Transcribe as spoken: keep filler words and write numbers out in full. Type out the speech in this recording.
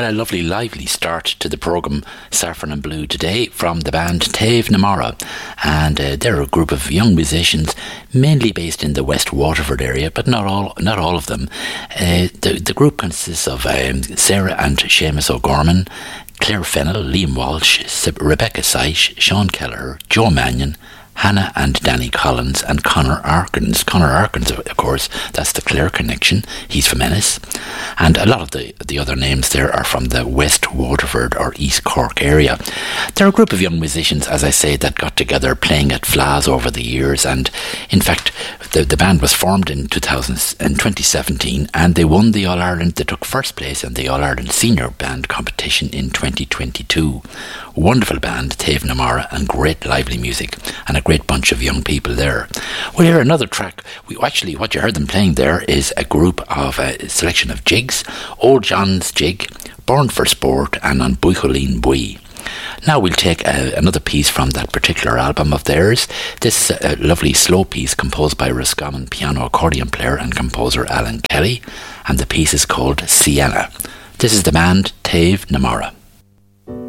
a lovely lively start to the programme Saffron and Blue today from the band Taobh na Mara, and uh, they're a group of young musicians mainly based in the West Waterford area, but not all not all of them. Uh, the, the group consists of um, Sarah and Seamus O'Gorman, Claire Fennell, Liam Walsh, Rebecca Seish, Sean Kelleher, Joe Mannion, Hannah and Danny Collins, and Connor Arkins. Connor Arkins, of course, that's the Clare connection. He's from Ennis. And a lot of the, the other names there are from the West Waterford or East Cork area. They're a group of young musicians, as I say, that got together playing at Flas over the years. And in fact, the, the band was formed in two thousand, in twenty seventeen, and they won the All-Ireland. They took first place in the All-Ireland Senior Band competition in twenty twenty-two. Wonderful band, Taobh na Mara, and great lively music, and a great bunch of young people there. We'll hear another track. We actually, what you heard them playing there is a group of a selection of jigs: Old John's Jig, Born for Sport, and On Buicholín Bui. Now we'll take uh, another piece from that particular album of theirs. This uh, lovely slow piece composed by Roscommon piano accordion player and composer Alan Kelly, and the piece is called Sienna. This is the band Taobh na Mara.